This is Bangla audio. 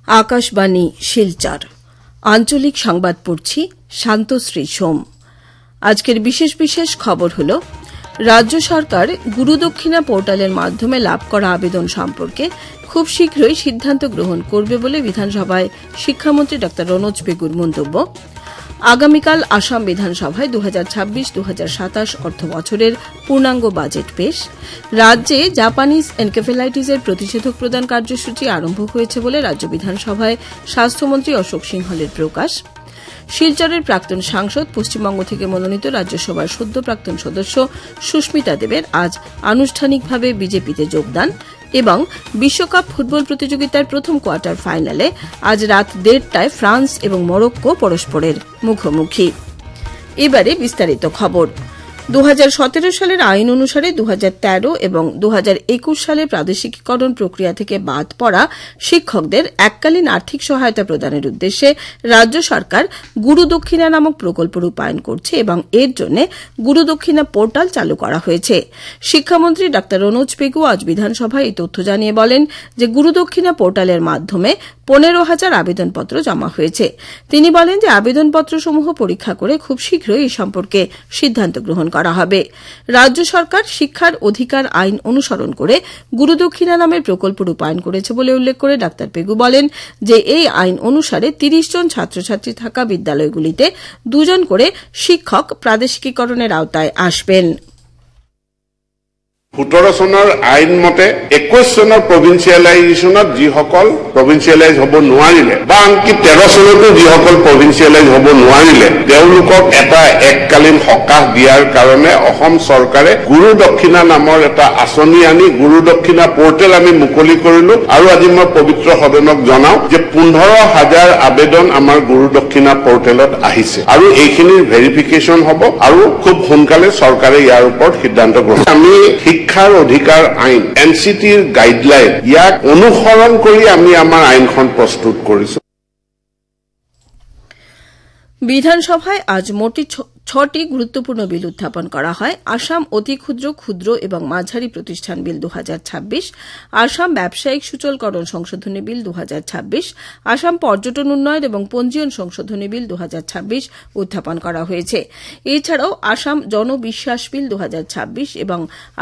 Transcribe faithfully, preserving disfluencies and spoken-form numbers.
আকাশবাণী শিলচর আঞ্চলিক সংবাদ পড়ছি শান্তশ্রী সোম। আজকের বিশেষ বিশেষ খবর হল রাজ্য সরকার গুরুদক্ষিণা পোর্টালের মাধ্যমে লাভ করা আবেদন সম্পর্কে খুব শীঘ্রই সিদ্ধান্ত গ্রহণ করবে বলে বিধানসভায় শিক্ষামন্ত্রী ড রনোজ পেগুর মন্তব্য। আগামীকাল আসাম বিধানসভায় দু হাজার ছাব্বিশ দু হাজার সাতাশ অর্থ বছরের পূর্ণাঙ্গ বাজেট পেশ। রাজ্যে জাপানিজ এনকেফেলাইটিসের প্রতিষেধক প্রদান কার্যসূচি আরম্ভ হয়েছে বলে রাজ্য বিধানসভায় স্বাস্থ্যমন্ত্রী অশোক সিংহলের প্রকাশ। শিলচরের প্রাক্তন সাংসদ, পশ্চিমবঙ্গ থেকে মনোনীত রাজ্যসভার সদ্য প্রাক্তন সদস্য সুস্মিতা দেবের আজ আনুষ্ঠানিকভাবে বিজেপিতে যোগদান এবং বিশ্বকাপ ফুটবল প্রতিযোগিতার প্রথম কোয়ার্টার ফাইনালে আজ রাত দেড়টায় ফ্রান্স এবং মরক্কো পরস্পরের মুখোমুখি। এবারে বিস্তারিত খবর। দু হাজার সতেরো সালের আইন অনুসারে দু হাজার তেরো এবং দু হাজার একুশ সালে প্রাদেশিকীকরণ প্রক্রিয়া থেকে বাদ পড়া শিক্ষকদের এককালীন আর্থিক সহায়তা প্রদানের উদ্দেশ্যে রাজ্য সরকার গুরুদক্ষিণা নামক প্রকল্প রূপায়ণ করছে এবং এর জন্য গুরুদক্ষিণা পোর্টাল চালু করা হয়েছে। শিক্ষামন্ত্রী ড রনোজ পেগু আজ বিধানসভায় এই তথ্য জানিয়ে বলেন যে গুরুদক্ষিণা পোর্টালের মাধ্যমে পনেরো হাজার আবেদনপত্র জমা হয়েছে। তিনি বলেন যে আবেদনপত্রসমূহ পরীক্ষা করে খুব শীঘ্রই এই সম্পর্কে সিদ্ধান্ত গ্রহণ করা হবে। রাজ্য সরকার শিক্ষার অধিকার আইন অনুসরণ করে গুরুদক্ষিণা নামের প্রকল্প রূপায়ণ করেছে বলে উল্লেখ করে ড পেগু বলেন যে এই আইন অনুসারে তিরিশ জন ছাত্রছাত্রী থাকা বিদ্যালয়গুলিতে দুজন করে শিক্ষক প্রাদেশিকীকরণের আওতায় আসবেন। সোতৰ চনৰ আইন মতে একৈশ চনৰ প্ৰভিন্সিয়েলাইজেশ্যনত যিসকল প্ৰভিন্সিয়েলাইজ হ'ব নোৱাৰিলে বা আনকি তেৰ চনতো যিসকল প্ৰভিন্সিয়েলাইজ হ'ব নোৱাৰিলে তেওঁলোকক এটা এককালীন সকাহ দিয়াৰ কাৰণে অসম চৰকাৰে গুৰু দক্ষিণা নামৰ এটা আঁচনি আনি গুৰু দক্ষিণা পোৰ্টেল আমি মুকলি কৰিলো আৰু আজি মই পবিত্ৰ সদনক জনাও যে পোন্ধৰ হাজাৰ আবেদন আমাৰ গুৰু দক্ষিণা পোৰ্টেলত আহিছে আৰু এইখিনিৰ ভেৰিফিকেশ্যন হ'ব আৰু খুব সোনকালে চৰকাৰে ইয়াৰ ওপৰত সিদ্ধান্ত গ্ৰহণ আমি শিক্ষাৰ অধিকাৰ আইন এন চি টিৰ গাইডলাইন ইয়াক অনুসৰণ কৰি আমি আমাৰ আইনখন প্ৰস্তুত কৰিছো। বিধানসভায় আজ মোট ছটি গুরুত্বপূর্ণ বিল উত্থাপন করা হয়। আসাম অতি ক্ষুদ্র ক্ষুদ্র এবং মাঝারি প্রতিষ্ঠান বিল দু হাজার ছাব্বিশ, আসাম ব্যবসায়িক সূচলকরণ সংশোধনী বিল দু হাজার ছাব্বিশ, আসাম পর্যটন উন্নয়ন এবং পঞ্জীয়ন সংশোধনী বিল দু হাজার ছাব্বিশ উত্থাপন করা হয়েছে। এছাড়াও আসাম জনবিশ্বাস বিল দু হাজার ছাব্বিশ এবং